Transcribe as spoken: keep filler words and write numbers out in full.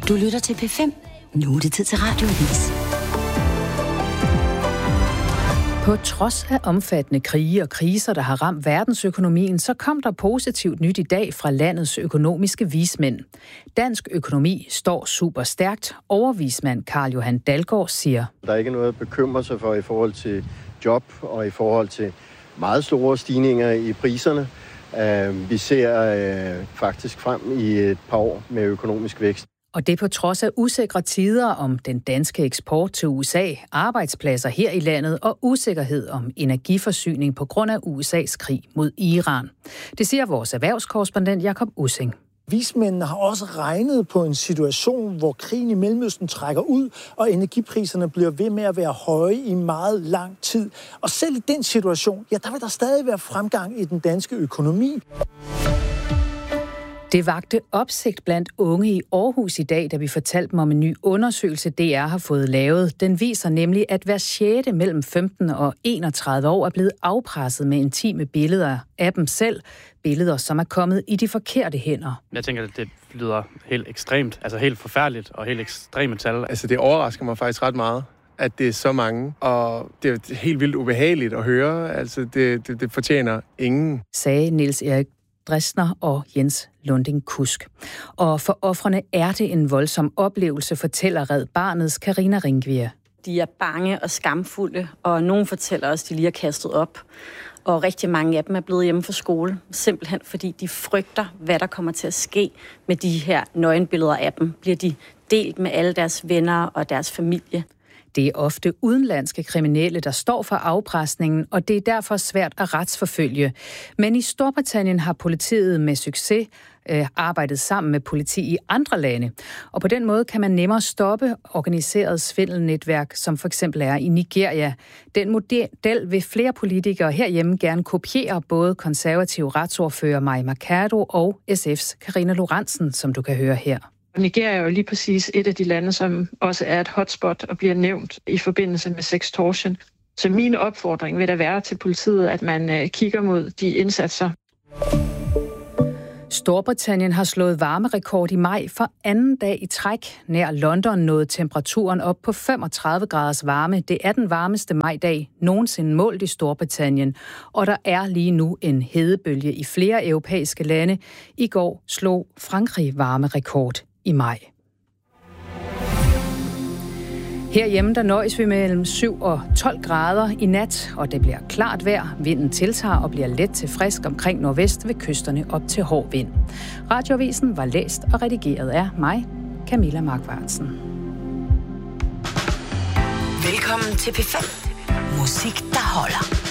Du lytter til P fem. Nu er det tid til Radioavis. På trods af omfattende krige og kriser, der har ramt verdensøkonomien, så kom der positivt nyt i dag fra landets økonomiske vismænd. Dansk økonomi står super stærkt. Overvismand Carl Johan Dalgaard siger: Der er ikke noget at bekymre sig for i forhold til job og i forhold til meget store stigninger i priserne. Vi ser faktisk frem i et par år med økonomisk vækst. Og det på trods af usikre tider om den danske eksport til U S A, arbejdspladser her i landet og usikkerhed om energiforsyning på grund af U S A's krig mod Iran. Det siger vores erhvervskorrespondent Jakob Ussing. Vismændene har også regnet på en situation, hvor krigen i Mellemøsten trækker ud, og energipriserne bliver ved med at være høje i meget lang tid. Og selv i den situation, ja, der vil der stadig være fremgang i den danske økonomi. Det vagte opsigt blandt unge i Aarhus i dag, da vi fortalte dem om en ny undersøgelse, D R har fået lavet. Den viser nemlig, at hver sjette mellem femten og enogtredive år er blevet afpresset med intime billeder af dem selv. Billeder, som er kommet i de forkerte hænder. Jeg tænker, at det lyder helt ekstremt, altså helt forfærdeligt og helt ekstreme tal. Altså det overrasker mig faktisk ret meget, at det er så mange, og det er helt vildt ubehageligt at høre. Altså det, det, det fortjener ingen. Sagde Niels Erik Dresner og Jens Lunding Kusk. Og for ofrene er det en voldsom oplevelse, fortæller Red Barnets Karina Ringvier. De er bange og skamfulde, og nogen fortæller os, at de lige har kastet op. Og rigtig mange af dem er blevet hjemme fra skole, simpelthen fordi de frygter, hvad der kommer til at ske med de her nøgenbilleder af dem. Bliver de delt med alle deres venner og deres familie? Det er ofte udenlandske kriminelle, der står for afpresningen, og det er derfor svært at retsforfølge. Men i Storbritannien har politiet med succes øh, arbejdet sammen med politi i andre lande. Og på den måde kan man nemmere stoppe organiseret svindelnetværk, som for eksempel er i Nigeria. Den model vil flere politikere herhjemme gerne kopiere, både konservativ retsordfører Mai Mercado og S F's Karina Lorentzen, som du kan høre her. Nigeria er jo lige præcis et af de lande, som også er et hotspot og bliver nævnt i forbindelse med sextortion. Så min opfordring vil da være til politiet, at man kigger mod de indsatser. Storbritannien har slået varmerekord i maj for anden dag i træk. Nær London nåede temperaturen op på femogtredive graders varme. Det er den varmeste majdag nogensinde målt i Storbritannien. Og der er lige nu en hedebølge i flere europæiske lande. I går slog Frankrig varmerekord i maj. Herhjemme der nøjes vi mellem syv og tolv grader i nat, og det bliver klart vejr. Vinden tiltager og bliver let til frisk omkring nordvest ved kysterne op til hård vind. Radioavisen var læst og redigeret af mig, Camilla Markvartsen. Velkommen til P fem. Musik, der holder.